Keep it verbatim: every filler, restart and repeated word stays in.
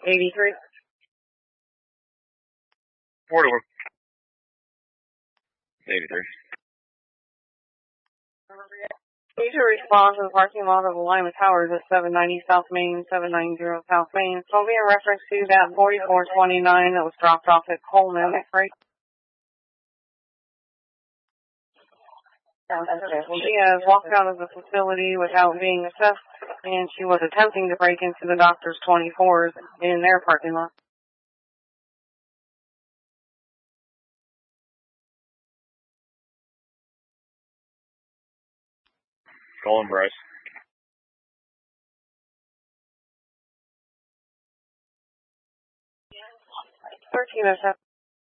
eighty-three. Four to one. eighty-three. User response to the parking lot of Lima Towers at seven ninety South Main, seven ninety South Main. It's going to be in reference to that forty-four twenty-nine that was dropped off at Coleman, right? She has walked out of the facility without being assessed, and she was attempting to break into the doctor's twenty-fours in their parking lot. Colin Bryce. thirteen oh seven.